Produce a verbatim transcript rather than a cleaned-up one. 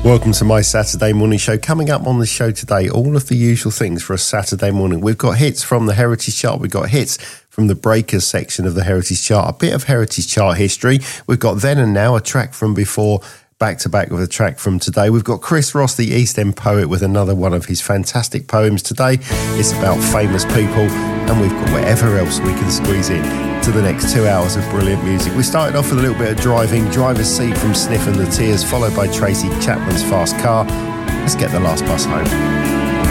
Welcome to my Saturday morning show. Coming up on the show today, all of the usual things for a Saturday morning. We've got hits from the Heritage Chart. We've got hits from the Breakers section of the Heritage Chart. A bit of Heritage Chart history. We've got Then and Now, a track from before, back to back with a track from today. We've got Chris Ross, the East End poet, with another one of his fantastic poems today. It's about famous people, and we've got whatever else we can squeeze in to the next two hours of brilliant music. We started off with a little bit of driving, Driver's Seat from Sniff and the Tears, followed by Tracy Chapman's Fast Car. Let's get the last bus home.